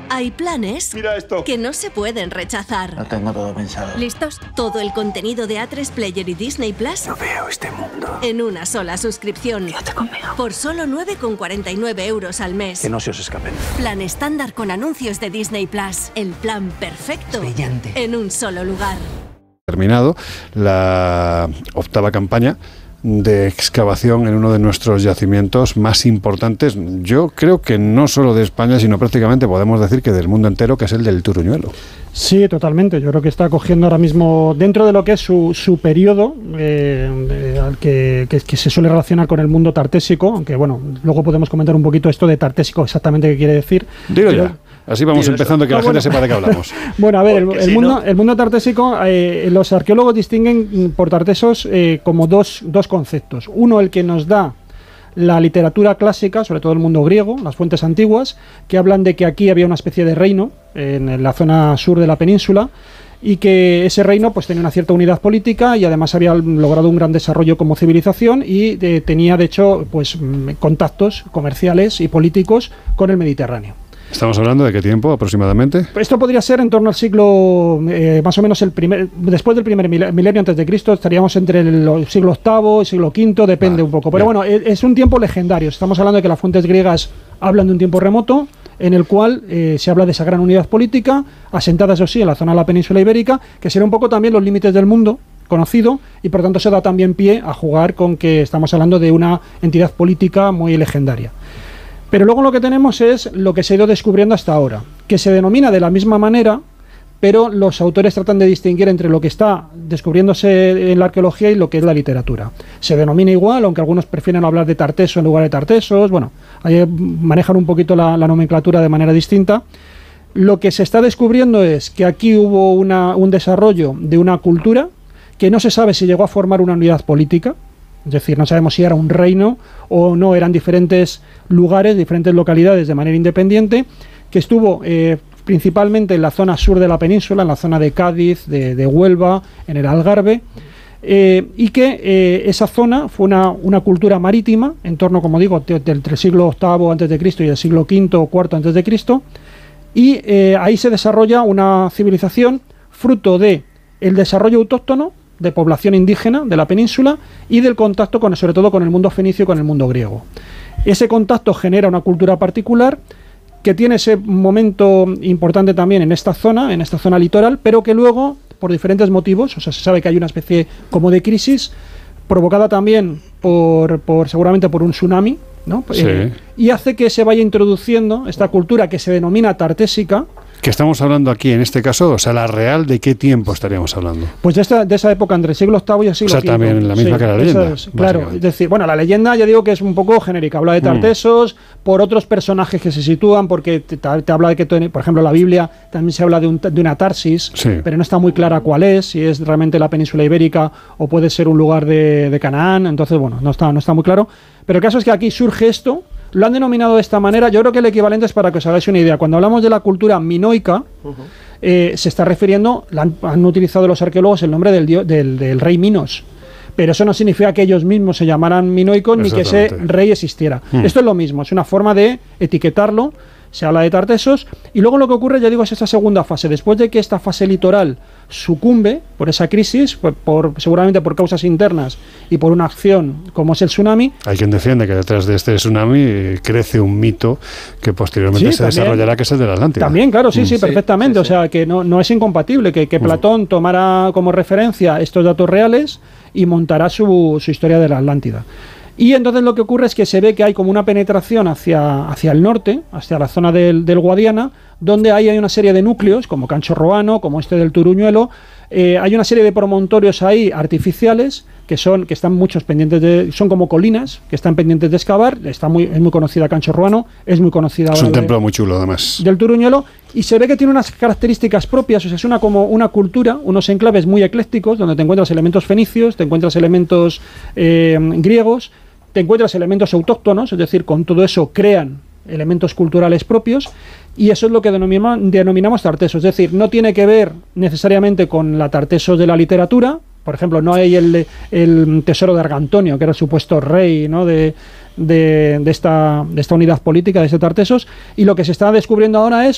Hay planes Mira esto. que no se pueden rechazar. Lo tengo todo pensado. ¿Listos? Todo el contenido de A3 Player y Disney Plus No veo este mundo. en una sola suscripción. Quédate conmigo. Por solo 9,49 euros al mes. Que no se os escapen. Plan estándar con anuncios de Disney Plus. El plan perfecto. Brillante. En un solo lugar. Terminado la 8ª campaña de excavación en uno de nuestros yacimientos más importantes, yo creo que no solo de España, sino prácticamente podemos decir que del mundo entero, que es el del Turuñuelo. Sí, totalmente. Yo creo que está cogiendo ahora mismo, dentro de lo que es su periodo, al que se suele relacionar con el mundo tartésico, aunque bueno, luego podemos comentar un poquito esto de tartésico exactamente qué quiere decir. Dilo ya. Así vamos empezando, que la gente sepa de qué hablamos. Bueno, a ver, el mundo tartésico, los arqueólogos distinguen por tartesos como dos conceptos. Uno, el que nos da la literatura clásica, sobre todo el mundo griego, las fuentes antiguas, que hablan de que aquí había una especie de reino en la zona sur de la península, y que ese reino pues tenía una cierta unidad política y además había logrado un gran desarrollo como civilización y tenía de hecho pues contactos comerciales y políticos con el Mediterráneo. ¿Estamos hablando de qué tiempo aproximadamente? Esto podría ser en torno al siglo, más o menos después del primer milenio antes de Cristo, estaríamos entre el siglo VIII y siglo V, depende un poco. Pero bueno, es un tiempo legendario. Estamos hablando de que las fuentes griegas hablan de un tiempo remoto, en el cual se habla de esa gran unidad política, asentada eso sí en la zona de la península ibérica, que será un poco también los límites del mundo conocido, y por tanto se da también pie a jugar con que estamos hablando de una entidad política muy legendaria. Pero luego lo que tenemos es lo que se ha ido descubriendo hasta ahora, que se denomina de la misma manera, pero los autores tratan de distinguir entre lo que está descubriéndose en la arqueología y lo que es la literatura. Se denomina igual, aunque algunos prefieren hablar de Tarteso en lugar de Tartesos. Bueno, ahí manejan un poquito la nomenclatura de manera distinta. Lo que se está descubriendo es que aquí hubo un desarrollo de una cultura que no se sabe si llegó a formar una unidad política. Es decir, no sabemos si era un reino o no, eran diferentes lugares, diferentes localidades de manera independiente, que estuvo principalmente en la zona sur de la península, en la zona de Cádiz, de Huelva, en el Algarve, y que esa zona fue una cultura marítima, en torno, como digo, entre el siglo VIII a.C. y el siglo V o IV a.C., y ahí se desarrolla una civilización fruto de el desarrollo autóctono de población indígena de la península y del contacto sobre todo con el mundo fenicio y con el mundo griego. Ese contacto genera una cultura particular que tiene ese momento importante también en esta zona litoral, pero que luego, por diferentes motivos, o sea, se sabe que hay una especie como de crisis provocada también seguramente por un tsunami, ¿no? Sí. Y hace que se vaya introduciendo esta cultura que se denomina tartésica. ¿Qué estamos hablando aquí en este caso? O sea, la real, ¿de qué tiempo estaríamos hablando? Pues de esa época, entre el siglo VIII y el siglo V. O sea, también la misma que la leyenda. Claro, es decir, bueno, la leyenda ya digo que es un poco genérica. Habla de tartesos, por otros personajes que se sitúan, porque te habla de que, por ejemplo, la Biblia también se habla de una Tarsis, pero no está muy clara cuál es, si es realmente la península ibérica o puede ser un lugar de Canaán. Entonces, bueno, no está muy claro. Pero el caso es que aquí surge esto. Lo han denominado de esta manera. Yo creo que el equivalente es para que os hagáis una idea. Cuando hablamos de la cultura minoica, se está refiriendo, han utilizado los arqueólogos el nombre del rey Minos. Pero eso no significa que ellos mismos se llamaran minoicos ni que ese rey existiera. Esto es lo mismo, es una forma de etiquetarlo. Se habla de tartesos y luego lo que ocurre, ya digo, es esta segunda fase. Después de que esta fase litoral sucumbe por esa crisis, seguramente por causas internas y por una acción como es el tsunami. Hay quien defiende que detrás de este tsunami crece un mito que posteriormente se desarrollará, que es el de la Atlántida. También, claro, sí, perfectamente. Sí. O sea, que no es incompatible que Platón tomara como referencia estos datos reales y montará su historia de la Atlántida. Y entonces lo que ocurre es que se ve que hay como una penetración hacia el norte, hacia la zona del Guadiana, donde hay una serie de núcleos, como Cancho Roano, como este del Turuñuelo. Hay una serie de promontorios ahí artificiales que están muchos pendientes son como colinas que están pendientes de excavar. Es muy conocida Cancho Roano, es muy conocida. Es un templo muy chulo, además. Del Turuñuelo, y se ve que tiene unas características propias. O sea, es como una cultura, unos enclaves muy eclécticos, donde te encuentras elementos fenicios, te encuentras elementos griegos, te encuentras elementos autóctonos, es decir, con todo eso crean elementos culturales propios, y eso es lo que denominamos tartesos. Es decir, no tiene que ver necesariamente con la tartesos de la literatura. Por ejemplo, no hay el tesoro de Argantonio, que era el supuesto rey, ¿no?, de esta unidad política, de este tartesos, y lo que se está descubriendo ahora es